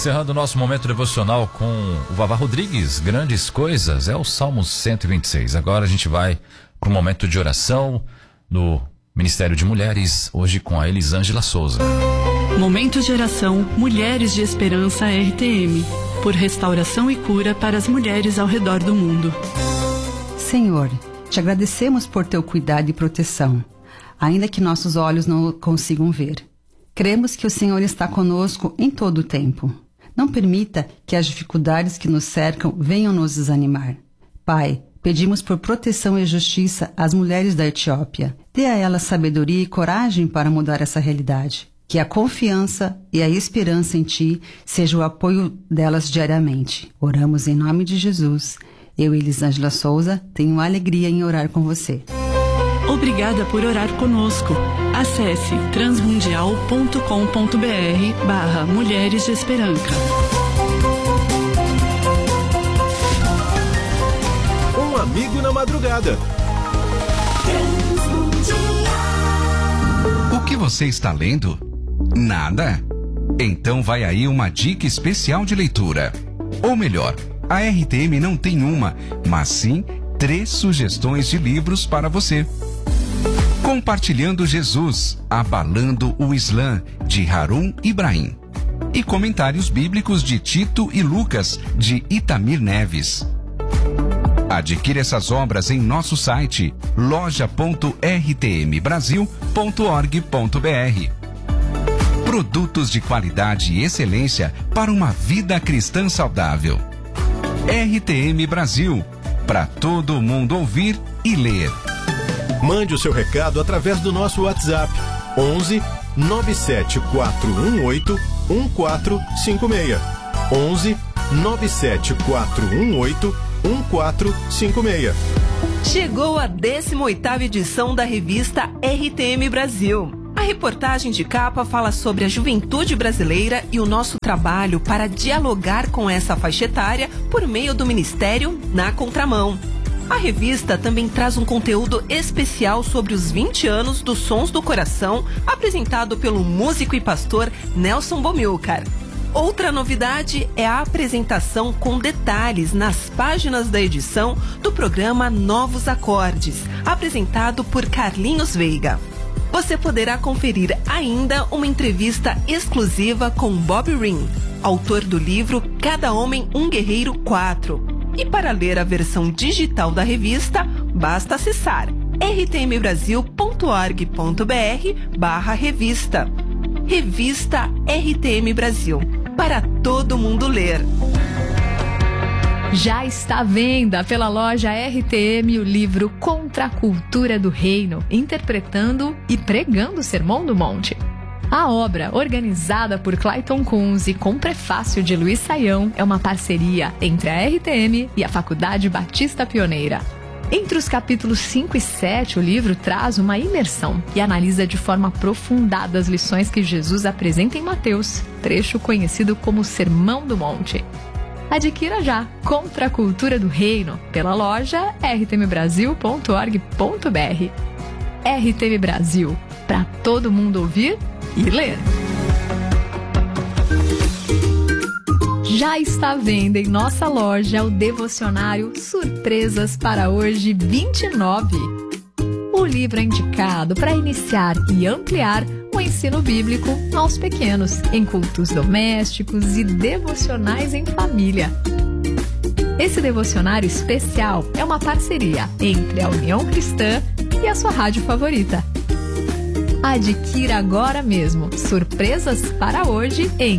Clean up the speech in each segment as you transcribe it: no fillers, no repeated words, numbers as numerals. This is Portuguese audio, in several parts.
Encerrando o nosso momento devocional com o Vavá Rodrigues, Grandes Coisas, é o Salmo 126. Agora a gente vai para o momento de oração no Ministério de Mulheres, hoje com a Elisângela Souza. Momento de oração Mulheres de Esperança RTM, por restauração e cura para as mulheres ao redor do mundo. Senhor, te agradecemos por teu cuidado e proteção, ainda que nossos olhos não o consigam ver. Cremos que o Senhor está conosco em todo o tempo. Não permita que as dificuldades que nos cercam venham nos desanimar. Pai, pedimos por proteção e justiça às mulheres da Etiópia. Dê a elas sabedoria e coragem para mudar essa realidade. Que a confiança e a esperança em Ti seja o apoio delas diariamente. Oramos em nome de Jesus. Eu, Elisângela Souza, tenho alegria em orar com você. Obrigada por orar conosco. Acesse transmundial.com.br/Mulheres de Esperança. Um amigo na madrugada. O que você está lendo? Nada? Então vai aí uma dica especial de leitura. Ou melhor, a RTM não tem uma, mas sim 3 sugestões de livros para você. Compartilhando Jesus, Abalando o Islã, de Harun Ibrahim. E Comentários Bíblicos de Tito e Lucas, de Itamir Neves. Adquira essas obras em nosso site loja.rtmbrasil.org.br. Produtos de qualidade e excelência para uma vida cristã saudável. RTM Brasil, para todo mundo ouvir e ler. Mande o seu recado através do nosso WhatsApp 11 97418 1456. 11 97418 1456. Chegou a 18ª edição da revista RTM Brasil. A reportagem de capa fala sobre a juventude brasileira e o nosso trabalho para dialogar com essa faixa etária por meio do Ministério Na Contramão. A revista também traz um conteúdo especial sobre os 20 anos dos Sons do Coração, apresentado pelo músico e pastor Nelson Bomilcar. Outra novidade é a apresentação com detalhes nas páginas da edição do programa Novos Acordes, apresentado por Carlinhos Veiga. Você poderá conferir ainda uma entrevista exclusiva com Bob Ring, autor do livro Cada Homem um Guerreiro 4. E para ler a versão digital da revista, basta acessar rtmbrasil.org.br/revista. Revista RTM Brasil, para todo mundo ler. Já está à venda pela loja RTM o livro Contra a Cultura do Reino, interpretando e pregando o Sermão do Monte. A obra, organizada por Clayton Kunz e com prefácio de Luiz Saião, é uma parceria entre a RTM e a Faculdade Batista Pioneira. Entre os capítulos 5 e 7, o livro traz uma imersão e analisa de forma aprofundada as lições que Jesus apresenta em Mateus, trecho conhecido como Sermão do Monte. Adquira já Contra a Cultura do Reino pela loja rtmbrasil.org.br. RTM Brasil, para todo mundo ouvir e ler. Já está à venda em nossa loja o devocionário Surpresas para Hoje 29. O livro é indicado para iniciar e ampliar o ensino bíblico aos pequenos, em cultos domésticos e devocionais em família. Esse devocionário especial é uma parceria entre a União Cristã e a sua rádio favorita. Adquira agora mesmo Surpresas para Hoje em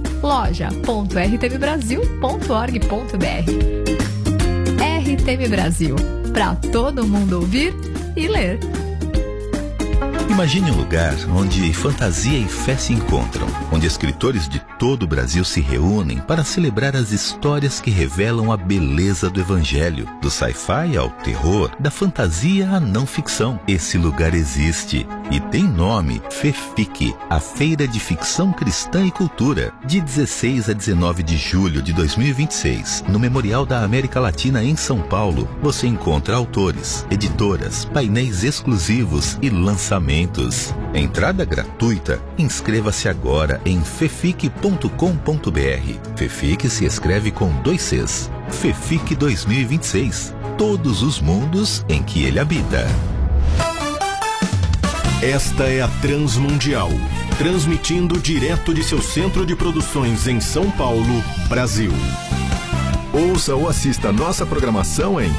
loja.rtmbrasil.org.br. RTM Brasil, para todo mundo ouvir e ler. Imagine um lugar onde fantasia e fé se encontram, onde escritores de todo o Brasil se reúnem para celebrar as histórias que revelam a beleza do Evangelho, do sci-fi ao terror, da fantasia à não ficção. Esse lugar existe e tem nome: FEFIC, a Feira de Ficção Cristã e Cultura, de 16 a 19 de julho de 2026, no Memorial da América Latina em São Paulo. Você encontra autores, editoras, painéis exclusivos e lançamentos eventos. Entrada gratuita. Inscreva-se agora em fefic.com.br. Fefic se escreve com 2 Cs. Fefic 2026. Todos os mundos em que ele habita. Esta é a Transmundial, transmitindo direto de seu centro de produções em São Paulo, Brasil. Ouça ou assista nossa programação em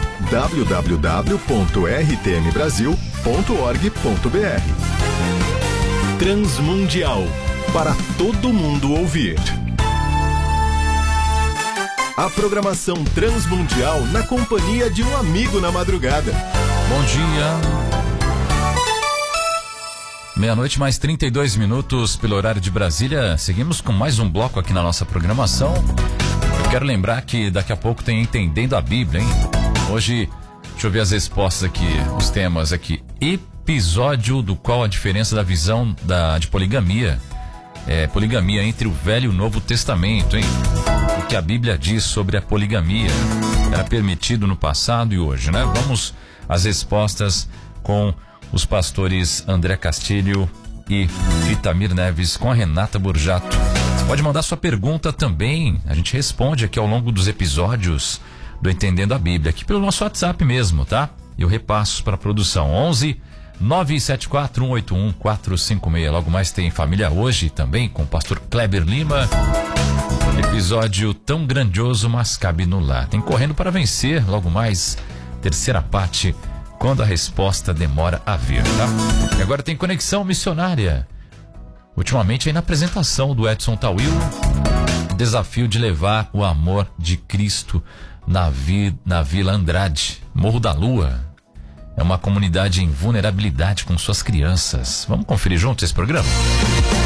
www.rtmbrasil.org.br. Transmundial, para todo mundo ouvir. A programação Transmundial na companhia de um amigo na madrugada. Bom dia. Meia-noite mais 32 minutos pelo horário de Brasília. Seguimos com mais um bloco aqui na nossa programação. Eu quero lembrar que daqui a pouco tem Entendendo a Bíblia, hein? Hoje, deixa eu ver as respostas aqui, os temas aqui. Episódio do qual a diferença da visão de poligamia. Poligamia entre o Velho e o Novo Testamento, hein? O que a Bíblia diz sobre a poligamia. Era permitido no passado e hoje, né? Vamos às respostas com os pastores André Castilho e Itamir Neves com a Renata Borjato. Você pode mandar sua pergunta também, a gente responde aqui ao longo dos episódios do Entendendo a Bíblia, aqui pelo nosso WhatsApp mesmo, tá? E eu repasso para a produção, 11 974 181 456. Logo mais tem Família Hoje também com o pastor Kleber Lima. Episódio tão grandioso, mas cabe no lar. Tem Correndo para Vencer, logo mais, terceira parte, quando a resposta demora a vir, tá? E agora tem Conexão Missionária. Ultimamente aí na apresentação do Edson Tawil, desafio de levar o amor de Cristo na Vila Andrade, Morro da Lua. É uma comunidade em vulnerabilidade com suas crianças. Vamos conferir juntos esse programa?